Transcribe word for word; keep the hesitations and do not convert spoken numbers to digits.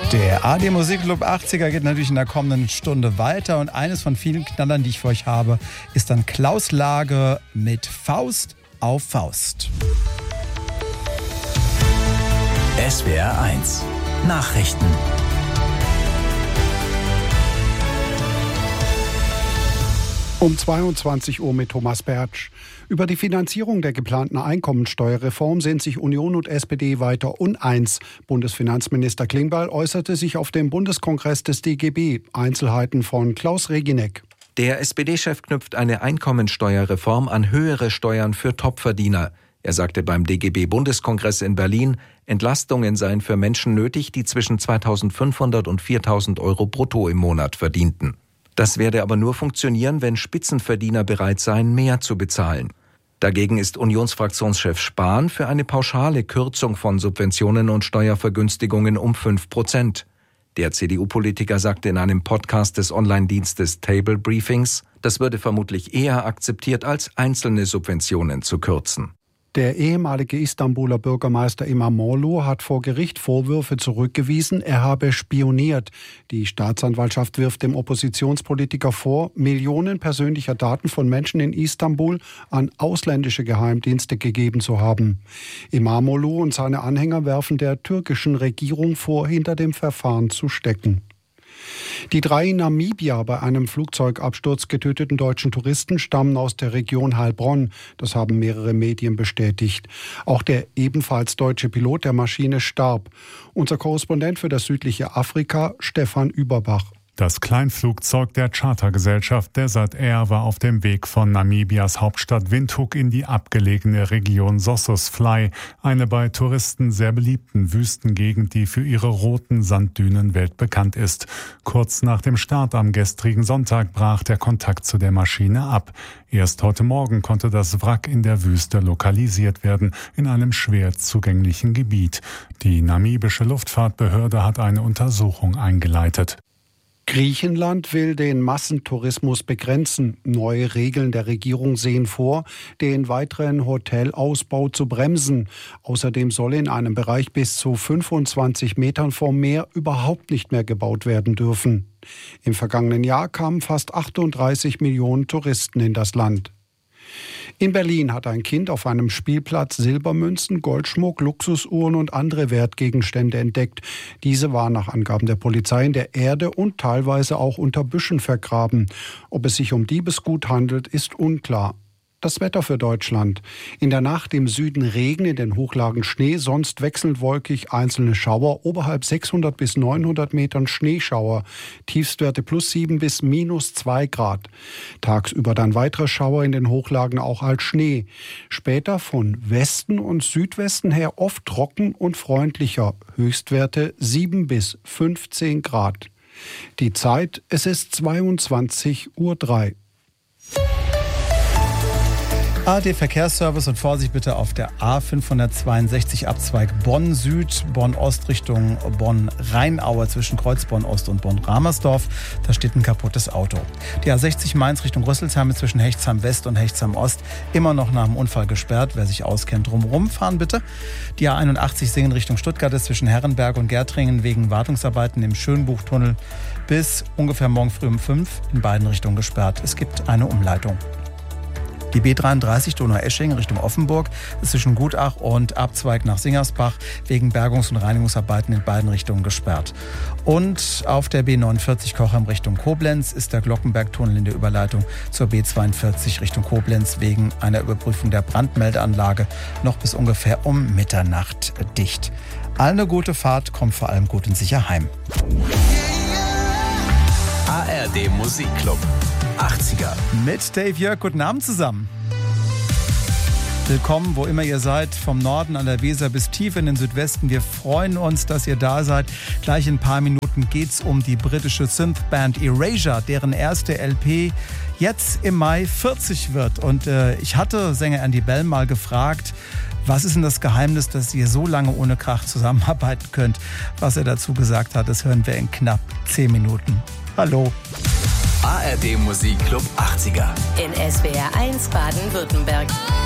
Der A R D Musikclub achtziger geht natürlich in der kommenden Stunde weiter und eines von vielen Knallern, die ich für euch habe, ist dann Klaus Lage mit Faust auf Faust. S W R eins Nachrichten. Um zweiundzwanzig Uhr mit Thomas Bertsch. Über die Finanzierung der geplanten Einkommensteuerreform sind sich Union und S P D weiter uneins. Bundesfinanzminister Klingbeil äußerte sich auf dem Bundeskongress des D G B. Einzelheiten von Klaus Regineck. Der S P D-Chef knüpft eine Einkommensteuerreform an höhere Steuern für Topverdiener. Er sagte beim D G B-Bundeskongress in Berlin, Entlastungen seien für Menschen nötig, die zwischen zweitausendfünfhundert und viertausend Euro brutto im Monat verdienten. Das werde aber nur funktionieren, wenn Spitzenverdiener bereit seien, mehr zu bezahlen. Dagegen ist Unionsfraktionschef Spahn für eine pauschale Kürzung von Subventionen und Steuervergünstigungen um fünf Prozent. Der C D U-Politiker sagte in einem Podcast des Online-Dienstes Table Briefings, das würde vermutlich eher akzeptiert, als einzelne Subventionen zu kürzen. Der ehemalige Istanbuler Bürgermeister İmamoğlu hat vor Gericht Vorwürfe zurückgewiesen, er habe spioniert. Die Staatsanwaltschaft wirft dem Oppositionspolitiker vor, Millionen persönlicher Daten von Menschen in Istanbul an ausländische Geheimdienste gegeben zu haben. İmamoğlu und seine Anhänger werfen der türkischen Regierung vor, hinter dem Verfahren zu stecken. Die drei in Namibia bei einem Flugzeugabsturz getöteten deutschen Touristen stammen aus der Region Heilbronn. Das haben mehrere Medien bestätigt. Auch der ebenfalls deutsche Pilot der Maschine starb. Unser Korrespondent für das südliche Afrika, Stefan Überbach. Das Kleinflugzeug der Chartergesellschaft Desert Air war auf dem Weg von Namibias Hauptstadt Windhoek in die abgelegene Region Sossusvlei, eine bei Touristen sehr beliebten Wüstengegend, die für ihre roten Sanddünen weltbekannt ist. Kurz nach dem Start am gestrigen Sonntag brach der Kontakt zu der Maschine ab. Erst heute Morgen konnte das Wrack in der Wüste lokalisiert werden, in einem schwer zugänglichen Gebiet. Die namibische Luftfahrtbehörde hat eine Untersuchung eingeleitet. Griechenland will den Massentourismus begrenzen. Neue Regeln der Regierung sehen vor, den weiteren Hotelausbau zu bremsen. Außerdem soll in einem Bereich bis zu fünfundzwanzig Metern vom Meer überhaupt nicht mehr gebaut werden dürfen. Im vergangenen Jahr kamen fast achtunddreißig Millionen Touristen in das Land. In Berlin hat ein Kind auf einem Spielplatz Silbermünzen, Goldschmuck, Luxusuhren und andere Wertgegenstände entdeckt. Diese waren nach Angaben der Polizei in der Erde und teilweise auch unter Büschen vergraben. Ob es sich um Diebesgut handelt, ist unklar. Das Wetter für Deutschland. In der Nacht im Süden Regen, in den Hochlagen Schnee, sonst wechselnd wolkig, einzelne Schauer, oberhalb sechshundert bis neunhundert Metern Schneeschauer, Tiefstwerte plus sieben bis minus zwei Grad. Tagsüber dann weitere Schauer, in den Hochlagen auch als Schnee. Später von Westen und Südwesten her oft trocken und freundlicher, Höchstwerte sieben bis fünfzehn Grad. Die Zeit, es ist zweiundzwanzig Uhr drei. A R D Verkehrsservice und Vorsicht bitte auf der A fünfhundertzweiundsechzig Abzweig Bonn Süd, Bonn Ost Richtung Bonn Rheinaue zwischen Kreuzborn Ost und Bonn Ramersdorf. Da steht ein kaputtes Auto. Die A sechzig Mainz Richtung Rüsselsheim zwischen Hechtsheim West und Hechtsheim Ost immer noch nach dem Unfall gesperrt. Wer sich auskennt, drumherum fahren bitte. Die A einundachtzig Singen Richtung Stuttgart ist zwischen Herrenberg und Gärtringen wegen Wartungsarbeiten im Schönbuchtunnel bis ungefähr morgen früh um fünf in beiden Richtungen gesperrt. Es gibt eine Umleitung. Die B dreiunddreißig Donaueschingen Richtung Offenburg ist zwischen Gutach und Abzweig nach Singersbach wegen Bergungs- und Reinigungsarbeiten in beiden Richtungen gesperrt. Und auf der B neunundvierzig Cochem Richtung Koblenz ist der Glockenbergtunnel in der Überleitung zur B zweiundvierzig Richtung Koblenz wegen einer Überprüfung der Brandmeldeanlage noch bis ungefähr um Mitternacht dicht. Allen eine gute Fahrt, kommt vor allem gut und sicher heim. A R D Musikclub achtziger. Mit Dave Jörg, guten Abend zusammen. Willkommen, wo immer ihr seid, vom Norden an der Weser bis tief in den Südwesten. Wir freuen uns, dass ihr da seid. Gleich in ein paar Minuten geht's um die britische Synthband Erasure, deren erste L P jetzt im Mai vierzig wird. Und äh, ich hatte Sänger Andy Bell mal gefragt, was ist denn das Geheimnis, dass ihr so lange ohne Krach zusammenarbeiten könnt? Was er dazu gesagt hat, das hören wir in knapp zehn Minuten. Hallo. A R D Musikclub achtziger. In S W R eins Baden-Württemberg.